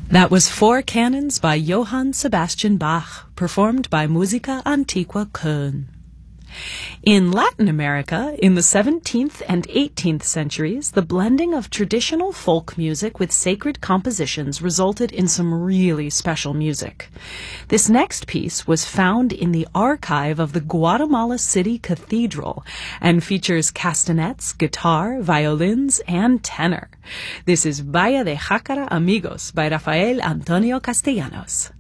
That was Four Canons by Johann Sebastian Bach, performed by Musica Antiqua Köln. In Latin America, in the 17th and 18th centuries, the blending of traditional folk music with sacred compositions resulted in some really special music. This next piece was found in the archive of the Guatemala City Cathedral and features castanets, guitar, violins, and tenor. This is Valle de Jácara Amigos by Rafael Antonio Castellanos.